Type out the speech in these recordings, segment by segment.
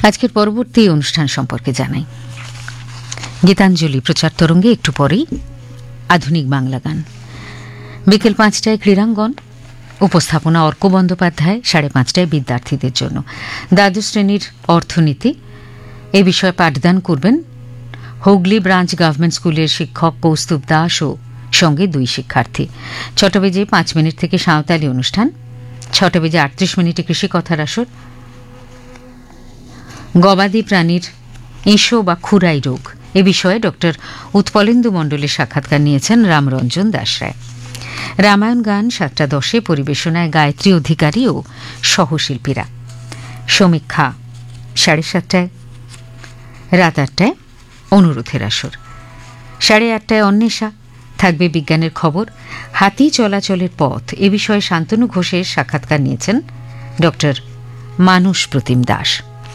আজকের পরবর্তী অনুষ্ঠান সম্পর্কে জানাই। গীতাঞ্জলি প্রচার তরঙ্গে একটু পরেই আধুনিক বাংলা গান। বিকেল 5টায় ক্রীড়াঙ্গন, উপস্থাপনা অর্ক বন্দ্যোপাধ্যায়। 5:30টায় বিদ্যার্থীদের জন্য দ্বাদশ শ্রেণীর অর্থনীতি এ বিষয়ে পাঠদান করবেন হুগলি ব্রাঞ্চ গভর্নমেন্ট স্কুলের শিক্ষক কৌস্তুভ দাস ও সঙ্গে 2 শিক্ষার্থী। 6:05 থেকে সাঁওতালি অনুষ্ঠান। 6:38 কৃষি কথার আসর। গবাদি প্রাণীর এঁশো বা খুরাই রোগ এ বিষয়ে ডক্টর উৎপলেন্দু মণ্ডলের সাক্ষাৎকার নিয়েছেন রামরঞ্জন দাস রায়। রামায়ণ গান 7:10 পরিবেশনায় গায়ত্রী অধিকারী ও সহশিল্পীরা। সমীক্ষা 7:30। রাত 8টায় অনুরোধের আসর। 8:30 অন্বেষা, থাকবে বিজ্ঞানের খবর। হাতি চলাচলের পথ এ বিষয়ে শান্তনু ঘোষের সাক্ষাৎকার নিয়েছেন ডক্টর মানুষ প্রতিম দাস।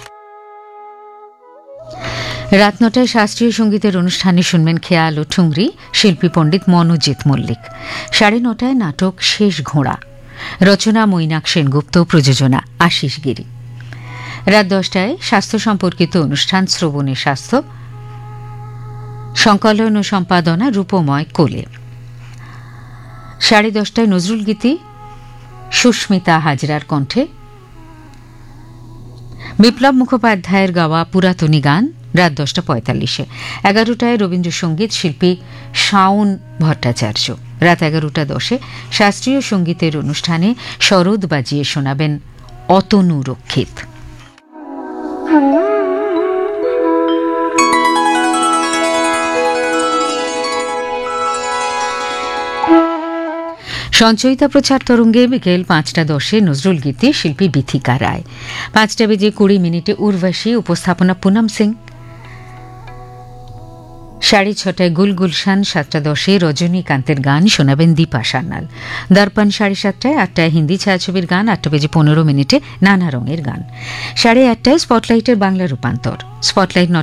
রাত 9টায় শাস্ত্রীয় সঙ্গীতের অনুষ্ঠানে শুনবেন খেয়াল ও ঠুংরি, শিল্পী পণ্ডিত মনোজিৎ মল্লিক। 9:30 নাটক শেষ ঘোড়া, রচনা মৈনাক সেনগুপ্ত, প্রযোজনা আশিস গিরি। রাত 10টায় স্বাস্থ্য সম্পর্কিত অনুষ্ঠান শ্রবণে স্বাস্থ্য, সংকলন ও সম্পাদনা রূপময় কোলে। 10:30 নজরুল গীতি সুস্মিতা হাজরার কণ্ঠে। বিপ্লব মুখোপাধ্যায়ের গাওয়া পুরাতনী গান রাত 10:45। 11টায় রবীন্দ্রসঙ্গীত, শিল্পী শাওন ভট্টাচার্য। রাত 11:10 শাস্ত্রীয় সঙ্গীতের অনুষ্ঠানে সরোদ বাজিয়ে শোনাবেন অতনু রক্ষিত। সঞ্চয়িতা প্রচার তরঙ্গে বিকেল 5:10 নজরুল গীতি, শিল্পী বিথিকা রায়। 5:20 উর্বশী, উপস্থাপনা পুনম সিং। 6:30 গুলগুলশান। 7:10 রজনীকান্তের গান শোনাবেন দীপা সান্যাল। দর্পণ 7:30। 8টায় হিন্দি ছায়াছবির গান। 8:15 নানা রঙের গান। 8:30 স্পটলাইটের বাংলা রূপান্তর। স্পটলাইট